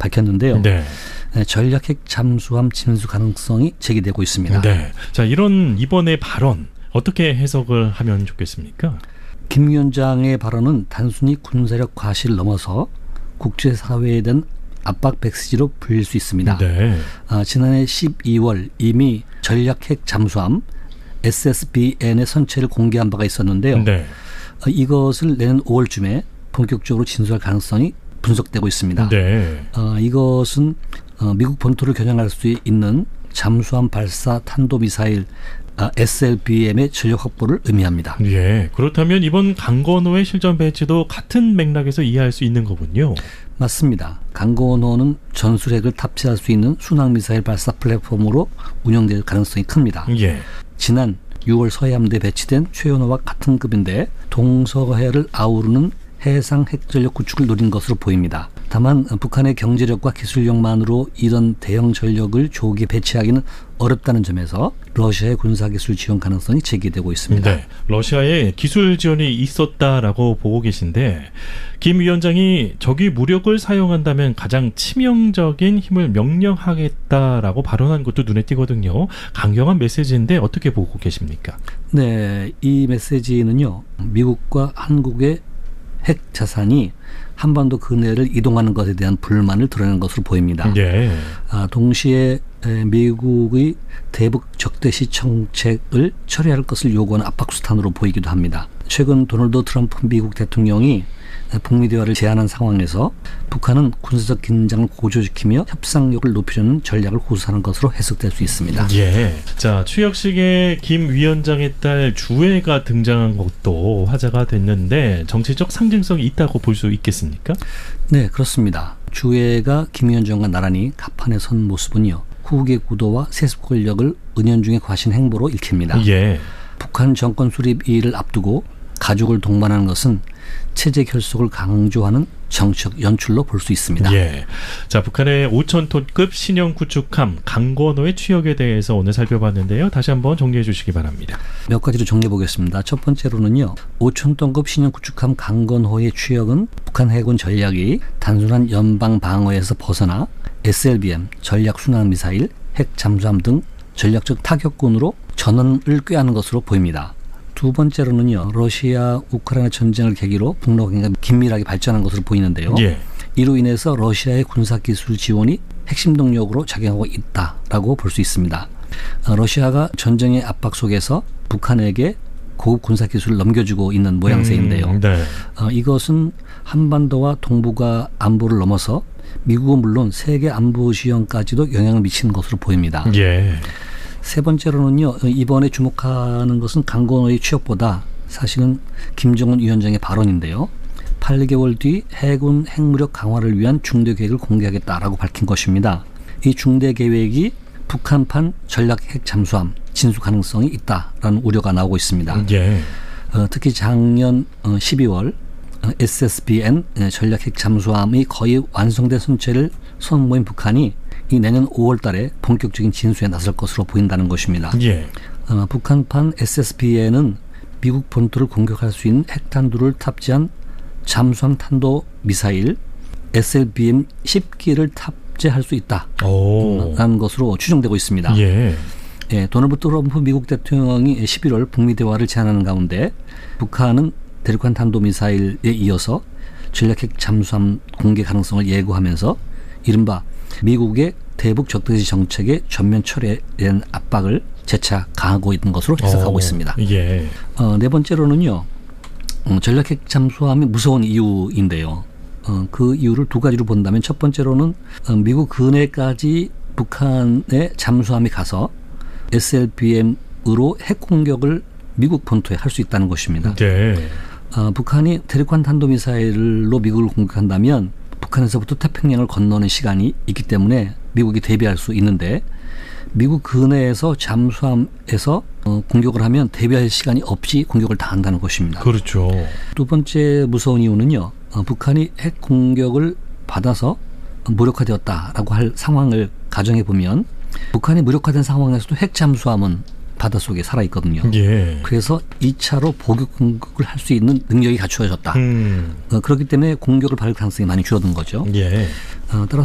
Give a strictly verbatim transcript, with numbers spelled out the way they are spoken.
밝혔는데요. 네. 전략핵 잠수함 침수 가능성이 제기되고 있습니다. 네. 자, 이런 이번의 발언 어떻게 해석을 하면 좋겠습니까? 김 위원장의 발언은 단순히 군사력 과시를 넘어서 국제사회에 대한 압박 메시지로 불릴 수 있습니다. 네. 아, 지난해 십이월 이미 전략핵 잠수함 에스에스비엔의 선체를 공개한 바가 있었는데요. 네. 아, 이것을 내년 오월쯤에 본격적으로 진수할 가능성이 분석되고 있습니다. 네. 아, 이것은 어, 미국 본토를 겨냥할 수 있는 잠수함 발사 탄도미사일 아, 에스엘비엠의 전력 확보를 의미합니다. 예, 그렇다면 이번 강건호의 실전 배치도 같은 맥락에서 이해할 수 있는 거군요. 맞습니다. 강건호는 전술핵을 탑재할 수 있는 순항미사일 발사 플랫폼으로 운영될 가능성이 큽니다. 예. 지난 유월 서해함대에 배치된 최연호와 같은 급인데 동서해를 아우르는 해상 핵전력 구축을 노린 것으로 보입니다. 다만 북한의 경제력과 기술력만으로 이런 대형 전력을 조기에 배치하기는 어렵다는 점에서 러시아의 군사기술 지원 가능성이 제기되고 있습니다. 네, 러시아의 기술 지원이 있었다라고 보고 계신데 김 위원장이 적이 무력을 사용한다면 가장 치명적인 힘을 명령하겠다라고 발언한 것도 눈에 띄거든요. 강경한 메시지인데 어떻게 보고 계십니까? 네, 이 메시지는요. 미국과 한국의 핵 자산이 한반도 근해를 이동하는 것에 대한 불만을 드러낸 것으로 보입니다. 예. 아, 동시에 미국의 대북 적대시 정책을 처리할 것을 요구하는 압박수탄으로 보이기도 합니다. 최근 도널드 트럼프 미국 대통령이 북미 대화를 제안한 상황에서 북한은 군사적 긴장을 고조시키며 협상력을 높이려는 전략을 고수하는 것으로 해석될 수 있습니다. 예. 자, 취역식에 김 위원장의 딸 주애가 등장한 것도 화제가 됐는데 정치적 상징성이 있다고 볼 수 있겠습니까? 네, 그렇습니다. 주애가 김 위원장과 나란히 갑판에 선 모습은요. 후국의 구도와 세습 권력을 은연중에 과신 행보로 읽힙니다. 예. 북한 정권 수립일을 앞두고 가족을 동반하는 것은 체제 결속을 강조하는 정치적 연출로 볼 수 있습니다. 예. 자, 북한의 오천 톤급 신형 구축함 강건호의 취역에 대해서 오늘 살펴봤는데요. 다시 한번 정리해 주시기 바랍니다. 몇 가지로 정리해 보겠습니다. 첫 번째로는요. 오천 톤급 신형 구축함 강건호의 취역은 북한 해군 전략이 단순한 연방 방어에서 벗어나 에스엘비엠, 전략 순항 미사일, 핵 잠수함 등 전략적 타격군으로 전원을 꾀하는 것으로 보입니다. 두 번째로는요. 러시아 우크라이나 전쟁을 계기로 북러 관계가 긴밀하게 발전한 것으로 보이는데요. 예. 이로 인해서 러시아의 군사기술 지원이 핵심 동력으로 작용하고 있다라고 볼 수 있습니다. 러시아가 전쟁의 압박 속에서 북한에게 고급 군사기술을 넘겨주고 있는 모양새인데요. 음, 네. 어, 이것은 한반도와 동북아 안보를 넘어서 미국은 물론 세계 안보 지형까지도 영향을 미치는 것으로 보입니다. 예. 세 번째로는요. 이번에 주목하는 것은 강건호의 취역보다 사실은 김정은 위원장의 발언인데요. 팔 개월 뒤 해군 핵무력 강화를 위한 중대 계획을 공개하겠다라고 밝힌 것입니다. 이 중대 계획이 북한판 전략 핵 잠수함 진수 가능성이 있다라는 우려가 나오고 있습니다. 예. 어, 특히 작년 십이월 에스에스비엔 전략 핵 잠수함이 거의 완성된 선체를 손 모인 북한이 이 내년 오월 달에 본격적인 진수에 나설 것으로 보인다는 것입니다. 예. 어, 북한판 에스에스비엔은 미국 본토를 공격할 수 있는 핵탄두를 탑재한 잠수함 탄도 미사일 에스엘비엠 십 기를 탑재할 수 있다라는 것으로 추정되고 있습니다. 예. 예, 도널드 트럼프 미국 대통령이 십일월 북미 대화를 제안하는 가운데 북한은 대륙간 탄도미사일에 이어서 전략핵 잠수함 공개 가능성을 예고하면서 이른바 미국의 대북 적대시 정책의 전면 철회에 대한 압박을 재차 가하고 있는 것으로 해석하고 오, 있습니다. 예. 어, 네 번째로는요. 어, 전략핵 잠수함이 무서운 이유인데요. 어, 그 이유를 두 가지로 본다면 첫 번째로는 어, 미국 근해까지 북한의 잠수함이 가서 에스엘비엠으로 핵 공격을 미국 본토에 할 수 있다는 것입니다. 네. 어, 북한이 대륙간 탄도미사일로 미국을 공격한다면 북한에서부터 태평양을 건너는 시간이 있기 때문에 미국이 대비할 수 있는데 미국 근해에서 잠수함에서 어, 공격을 하면 대비할 시간이 없이 공격을 당한다는 것입니다. 그렇죠. 두 번째 무서운 이유는요. 어, 북한이 핵 공격을 받아서 무력화되었다라고 할 상황을 가정해 보면 북한이 무력화된 상황에서도 핵 잠수함은 바닷속에 살아있거든요. 예. 그래서 이 차로 보급 공격을 할 수 있는 능력이 갖추어졌다. 음. 어, 그렇기 때문에 공격을 받을 가능성이 많이 줄어든 거죠. 예. 어, 따라서